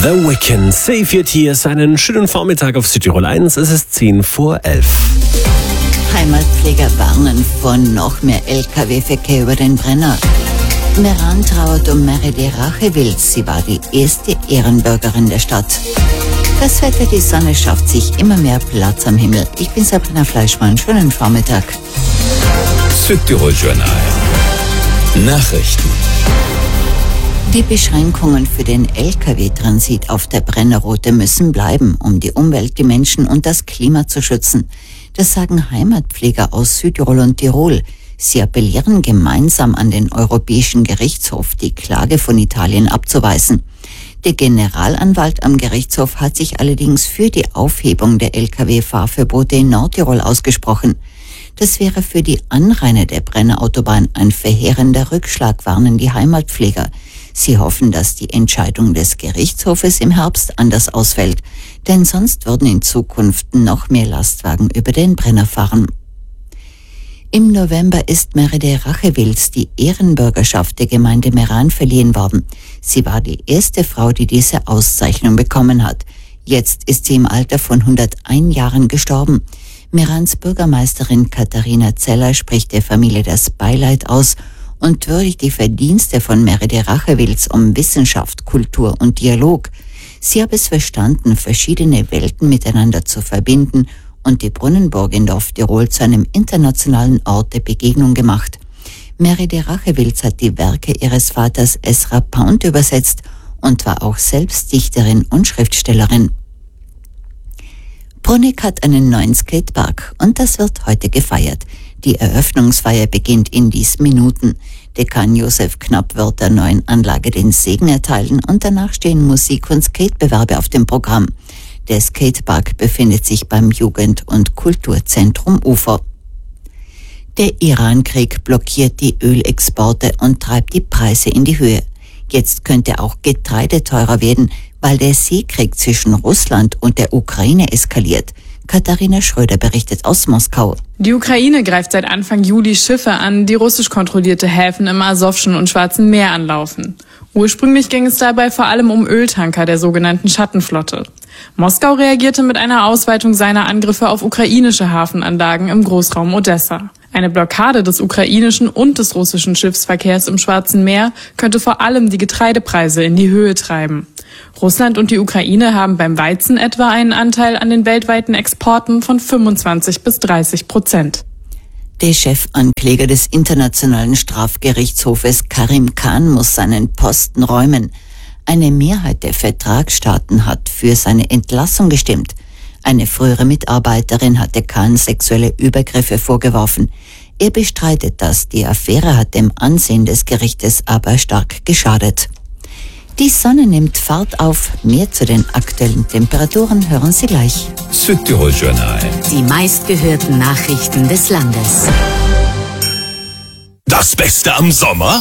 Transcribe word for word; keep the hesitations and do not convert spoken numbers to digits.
The Weeknd, Save Your Tears, einen schönen Vormittag auf Südtirol eins, es ist zehn vor elf. Heimatpfleger warnen vor noch mehr L K W-Verkehr über den Brenner. Meran trauert um Meredi Rachewilz, sie war die erste Ehrenbürgerin der Stadt. Das Wetter, die Sonne schafft sich immer mehr Platz am Himmel. Ich bin Sabrina Fleischmann, schönen Vormittag. Südtirol Journal. Nachrichten. Die Beschränkungen für den L K W-Transit auf der Brennerroute müssen bleiben, um die Umwelt, die Menschen und das Klima zu schützen. Das sagen Heimatpfleger aus Südtirol und Tirol. Sie appellieren gemeinsam an den Europäischen Gerichtshof, die Klage von Italien abzuweisen. Der Generalanwalt am Gerichtshof hat sich allerdings für die Aufhebung der L K W-Fahrverbote in Nordtirol ausgesprochen. Das wäre für die Anrainer der Brennerautobahn ein verheerender Rückschlag, warnen die Heimatpfleger. Sie hoffen, dass die Entscheidung des Gerichtshofes im Herbst anders ausfällt, denn sonst würden in Zukunft noch mehr Lastwagen über den Brenner fahren. Im November ist Meredi Rachewilz die Ehrenbürgerschaft der Gemeinde Meran verliehen worden. Sie war die erste Frau, die diese Auszeichnung bekommen hat. Jetzt ist sie im Alter von hunderteins Jahren gestorben. Merans Bürgermeisterin Katharina Zeller spricht der Familie das Beileid aus und würdigt die Verdienste von Meredi Rachewilz um Wissenschaft, Kultur und Dialog. Sie habe es verstanden, verschiedene Welten miteinander zu verbinden und die Brunnenburg in Dorf-Tirol zu einem internationalen Ort der Begegnung gemacht. Meredi Rachewilz hat die Werke ihres Vaters Ezra Pound übersetzt und war auch selbst Dichterin und Schriftstellerin. Bruneck hat einen neuen Skatepark und das wird heute gefeiert. Die Eröffnungsfeier beginnt in diesen Minuten. Dekan Josef Knapp wird der neuen Anlage den Segen erteilen und danach stehen Musik- und Skatebewerbe auf dem Programm. Der Skatepark befindet sich beim Jugend- und Kulturzentrum Ufer. Der Iran-Krieg blockiert die Ölexporte und treibt die Preise in die Höhe. Jetzt könnte auch Getreide teurer werden, weil der Seekrieg zwischen Russland und der Ukraine eskaliert. Katharina Schröder berichtet aus Moskau. Die Ukraine greift seit Anfang Juli Schiffe an, die russisch kontrollierte Häfen im Asowschen und Schwarzen Meer anlaufen. Ursprünglich ging es dabei vor allem um Öltanker der sogenannten Schattenflotte. Moskau reagierte mit einer Ausweitung seiner Angriffe auf ukrainische Hafenanlagen im Großraum Odessa. Eine Blockade des ukrainischen und des russischen Schiffsverkehrs im Schwarzen Meer könnte vor allem die Getreidepreise in die Höhe treiben. Russland und die Ukraine haben beim Weizen etwa einen Anteil an den weltweiten Exporten von fünfundzwanzig bis dreißig Prozent. Der Chefankläger des Internationalen Strafgerichtshofes Karim Khan muss seinen Posten räumen. Eine Mehrheit der Vertragsstaaten hat für seine Entlassung gestimmt. Eine frühere Mitarbeiterin hatte Khan sexuelle Übergriffe vorgeworfen. Er bestreitet das. Die Affäre hat dem Ansehen des Gerichtes aber stark geschadet. Die Sonne nimmt Fahrt auf. Mehr zu den aktuellen Temperaturen hören Sie gleich. Südtirol Journal. Die meistgehörten Nachrichten des Landes. Das Beste am Sommer?